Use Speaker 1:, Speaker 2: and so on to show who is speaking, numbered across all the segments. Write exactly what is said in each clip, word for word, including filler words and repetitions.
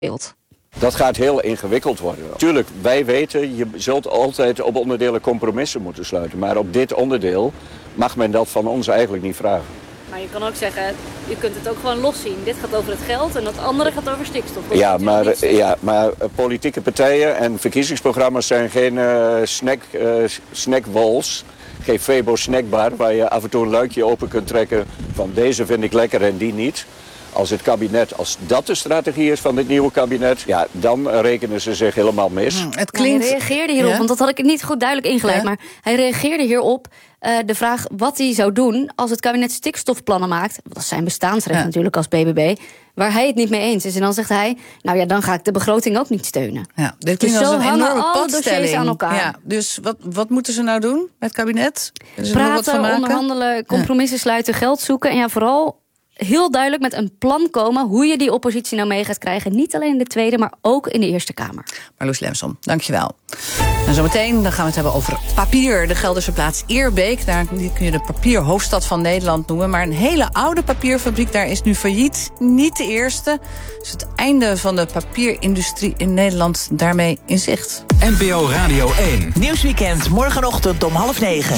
Speaker 1: beeld.
Speaker 2: Dat gaat heel ingewikkeld worden. Tuurlijk, wij weten, je zult altijd op onderdelen compromissen moeten sluiten. Maar op dit onderdeel mag men dat van ons eigenlijk niet vragen.
Speaker 1: Maar je kan ook zeggen, je kunt het ook gewoon loszien. Dit gaat over het geld en dat andere gaat over stikstof. Dat
Speaker 2: ja, maar, ja, maar politieke partijen en verkiezingsprogramma's zijn geen uh, snack, uh, snackwals. Geen Febo snackbar waar je af en toe een luikje open kunt trekken van deze vind ik lekker en die niet. Als het kabinet, als dat de strategie is van dit nieuwe kabinet, ja, dan rekenen ze zich helemaal mis.
Speaker 3: Hmm, het klinkt...
Speaker 1: Nou, hij reageerde hierop, ja? Want dat had ik niet goed duidelijk ingeleid. Ja? Maar hij reageerde hierop uh, de vraag wat hij zou doen als het kabinet stikstofplannen maakt. Dat is zijn bestaansrecht ja. natuurlijk als B B B. Waar hij het niet mee eens is. En dan zegt hij, nou ja, dan ga ik de begroting ook niet steunen.
Speaker 3: Ja, dit klinkt dus als een enorme padstelling
Speaker 1: aan elkaar.
Speaker 3: Ja, dus wat, wat moeten ze nou doen met het kabinet?
Speaker 1: Praten, onderhandelen, compromissen ja. sluiten, geld zoeken. En ja, vooral heel duidelijk met een plan komen hoe je die oppositie nou mee gaat krijgen. Niet alleen in de Tweede, maar ook in de Eerste Kamer.
Speaker 3: Marloes Lemsom, dankjewel. En zometeen dan gaan we het hebben over papier. De Gelderse plaats Eerbeek, daar kun je de papierhoofdstad van Nederland noemen. Maar een hele oude papierfabriek daar is nu failliet. Niet de eerste. Dus het einde van de papierindustrie in Nederland daarmee in zicht.
Speaker 4: N P O Radio één.
Speaker 5: Nieuwsweekend, morgenochtend om half negen.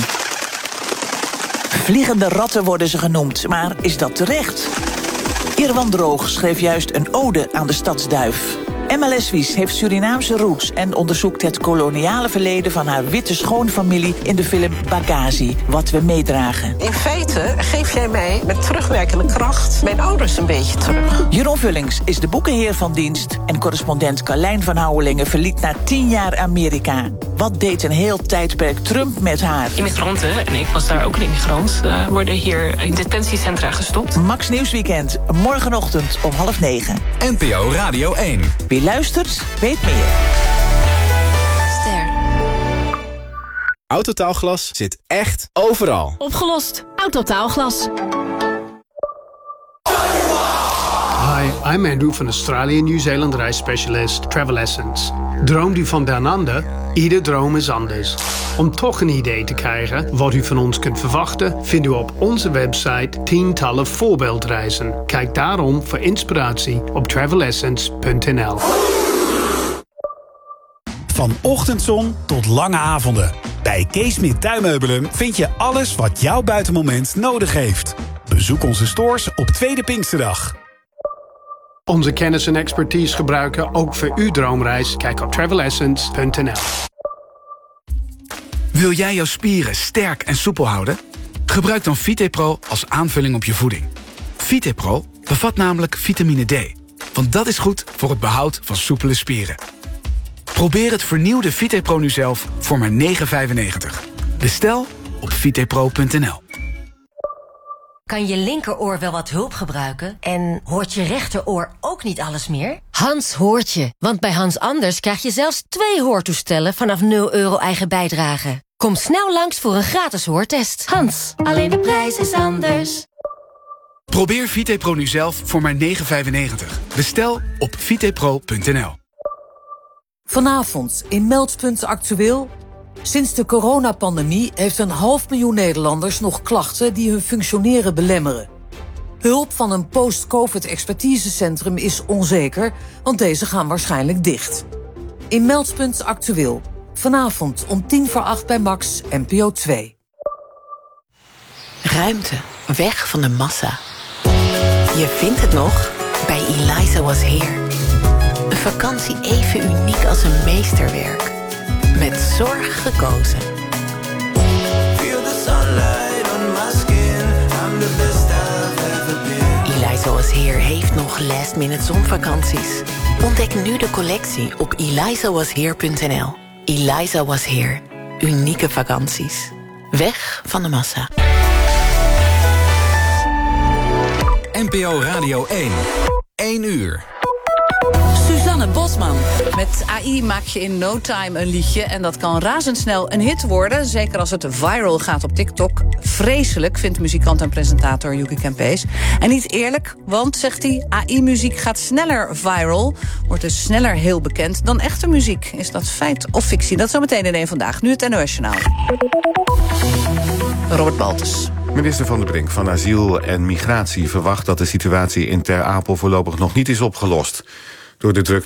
Speaker 5: Vliegende ratten worden ze genoemd, maar is dat terecht? Irwan Droog schreef juist een ode aan de stadsduif. Emma Leswies heeft Surinaamse roots en onderzoekt het koloniale verleden van haar witte schoonfamilie in de film Bagazi, wat we meedragen.
Speaker 6: In feite geef jij mij met terugwerkende kracht mijn ouders een beetje terug.
Speaker 5: Jeroen Vullings is de boekenheer van dienst en correspondent Carlijn van Houwelingen verliet na tien jaar Amerika. Wat deed een heel tijdperk Trump met haar?
Speaker 7: Immigranten, en ik was daar ook een immigrant, uh, worden hier in detentiecentra gestopt.
Speaker 5: Max Nieuwsweekend, morgenochtend om half negen.
Speaker 4: N P O Radio één.
Speaker 5: Wie luistert, weet meer.
Speaker 1: Ster.
Speaker 8: Autotaalglas zit echt overal.
Speaker 9: Opgelost. Autotaalglas.
Speaker 10: Hi, I'm Andrew van Australië en Nieuw-Zeeland reisspecialist Travel Essence. Droomt u van down under? Ieder droom is anders. Om toch een idee te krijgen wat u van ons kunt verwachten, vindt u op onze website tientallen voorbeeldreizen. Kijk daarom voor inspiratie op travel essence punt n l.
Speaker 11: Van ochtendzon tot lange avonden. Bij Kees Smit Tuinmeubelen vind je alles wat jouw buitenmoment nodig heeft. Bezoek onze stores op Tweede Pinksterdag.
Speaker 10: Onze kennis en expertise gebruiken ook voor uw droomreis. Kijk op travel essence punt n l.
Speaker 4: Wil jij jouw spieren sterk en soepel houden? Gebruik dan VitePro als aanvulling op je voeding. VitePro bevat namelijk vitamine D. Want dat is goed voor het behoud van soepele spieren. Probeer het vernieuwde VitePro nu zelf voor maar negen vijfennegentig. Bestel op vitepro punt n l.
Speaker 12: Kan je linkeroor wel wat hulp gebruiken? En hoort je rechteroor ook niet alles meer? Hans hoort je, want bij Hans Anders krijg je zelfs twee hoortoestellen vanaf nul euro eigen bijdrage. Kom snel langs voor een gratis hoortest. Hans, alleen de prijs is anders.
Speaker 4: Probeer VitePro nu zelf voor maar negen vijfennegentig. Bestel op vitepro punt n l.
Speaker 13: Vanavond in Meldpunt Actueel. Sinds de coronapandemie heeft een half miljoen Nederlanders nog klachten die hun functioneren belemmeren. Hulp van een post-covid expertisecentrum is onzeker, want deze gaan waarschijnlijk dicht. In Meldpunt Actueel. Vanavond om tien voor acht bij Max, N P O twee.
Speaker 14: Ruimte, weg van de massa. Je vindt het nog bij Eliza Was Here. Een vakantie even uniek als een meesterwerk. Met zorg gekozen. Eliza Was Here heeft nog last minute zonvakanties. Ontdek nu de collectie op eliza was here punt n l. Eliza Was Here. Unieke vakanties. Weg van de massa.
Speaker 4: N P O Radio één. één uur.
Speaker 3: Suzanne Bosman. Met A I maak je in no time een liedje en dat kan razendsnel een hit worden. Zeker als het viral gaat op TikTok. Vreselijk, vindt muzikant en presentator Yuki Kempees. En niet eerlijk, want, zegt hij, A I-muziek gaat sneller viral. Wordt dus sneller heel bekend dan echte muziek. Is dat feit of fictie? Dat zometeen in één Vandaag. Nu het N O S-journaal. Robert Baltus.
Speaker 15: Minister Van der Brink van Asiel en Migratie verwacht dat de situatie in Ter Apel voorlopig nog niet is opgelost. door de druk